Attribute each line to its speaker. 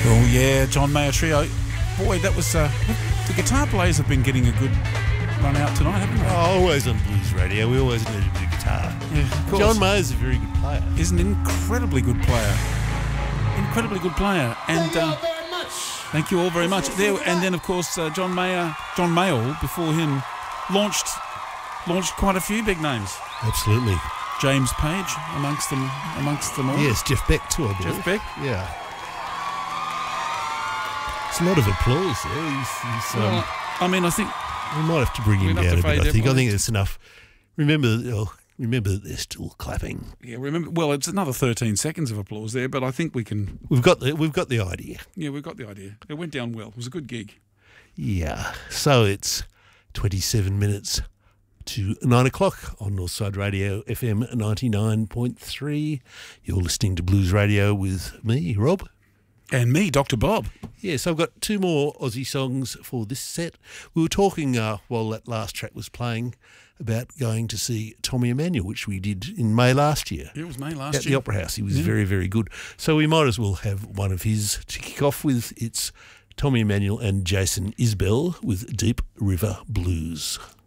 Speaker 1: Oh yeah, John Mayer Trio. Boy, that was the guitar players have been getting a good run out tonight, haven't they?
Speaker 2: Oh, always on Blues Radio. We always need a bit of guitar.
Speaker 1: Yeah, of course.
Speaker 2: John Mayer's a very good player.
Speaker 1: Is an incredibly good player. Incredibly good player. And thank you all very much. There, and then of course John Mayall before him launched quite a few big names.
Speaker 2: Absolutely.
Speaker 1: James Page amongst them all.
Speaker 2: Yes, Jeff Beck too, I believe.
Speaker 1: Jeff Beck.
Speaker 2: Yeah. It's a lot of applause there.
Speaker 1: Well, I mean, I think
Speaker 2: we might have to bring him down a bit. I think it's enough. Remember that they're still clapping.
Speaker 1: Yeah, remember. Well, it's another 13 seconds of applause there, but I think we can.
Speaker 2: We've got the idea.
Speaker 1: Yeah, we've got the idea. It went down well. It was a good gig.
Speaker 2: Yeah. So it's 27 minutes to 9 o'clock on Northside Radio FM 99.3. You're listening to Blues Radio with me, Rob.
Speaker 1: And me, Dr. Bob.
Speaker 2: Yes, I've got two more Aussie songs for this set. We were talking while that last track was playing about going to see Tommy Emmanuel, which we did in May last year.
Speaker 1: It was May last
Speaker 2: year. At the Opera House. He was very, very good. So we might as well have one of his to kick off with. It's Tommy Emmanuel and Jason Isbell with Deep River Blues.